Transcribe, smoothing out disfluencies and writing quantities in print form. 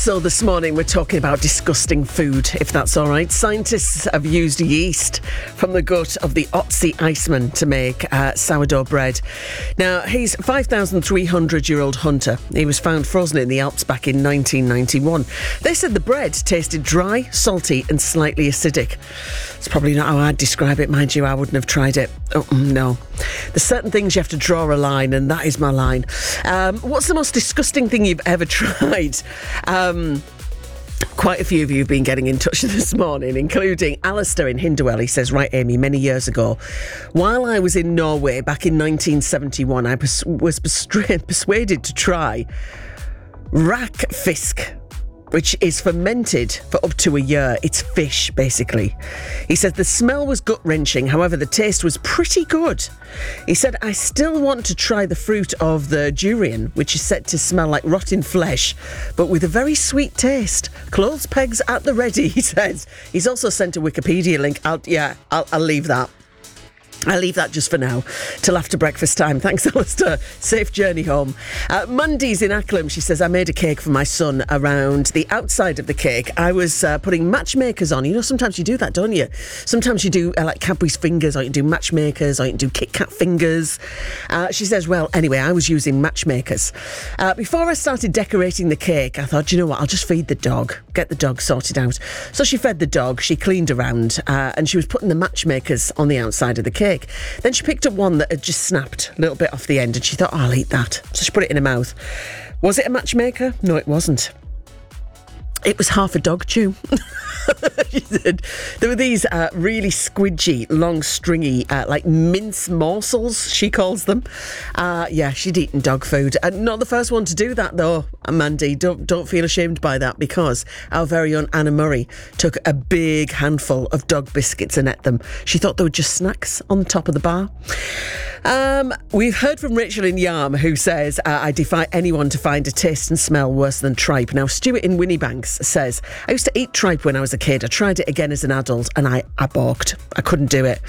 So this morning we're talking about disgusting food, if that's all right. Scientists have used yeast from the gut of the Otzi Iceman to make sourdough bread. Now, he's a 5,300-year-old hunter. He was found frozen in the Alps back in 1991. They said the bread tasted dry, salty and slightly acidic. It's probably not how I'd describe it, mind you. I wouldn't have tried it. Oh, no. There's certain things you have to draw a line, and that is my line. What's the most disgusting thing you've ever tried? Quite a few of you have been getting in touch this morning, including Alistair in Hindwell. He says, right, Amy, many years ago, while I was in Norway back in 1971, I was persuaded to try rakfisk, which is fermented for up to a year. It's fish, basically. He said the smell was gut-wrenching, however, the taste was pretty good. He said, I still want to try the fruit of the durian, which is said to smell like rotten flesh, but with a very sweet taste. Clothes pegs at the ready, he says. He's also sent a Wikipedia link. I'll leave that. I'll leave that just for now, till after breakfast time. Thanks, Alistair. Safe journey home. Mundy's in Acklam. She says, I made a cake for my son. Around the outside of the cake, I was putting matchmakers on. You know, sometimes you do that, don't you? Sometimes you do like Cadbury's fingers, or you can do matchmakers, or you can do Kit Kat fingers. She says, well, anyway, I was using matchmakers. Before I started decorating the cake, I thought, you know what, I'll just feed the dog, get the dog sorted out. So she fed the dog, she cleaned around, and she was putting the matchmakers on the outside of the cake. Then she picked up one that had just snapped a little bit off the end, and she thought, oh, I'll eat that. So she put it in her mouth. Was it a matchmaker? No, it wasn't. It was half a dog chew. She said there were these really squidgy, long, stringy, like mince morsels, she calls them. Yeah, she'd eaten dog food. Not the first one to do that, though, Mandy. Don't feel ashamed by that, because our very own Anna Murray took a big handful of dog biscuits and ate them. She thought they were just snacks on the top of the bar. We've heard from Rachel in Yarm, who says, I defy anyone to find a taste and smell worse than tripe. Now, Stuart in Winniebanks says, I used to eat tripe when I was a kid. I tried it again as an adult and I balked. I couldn't do it.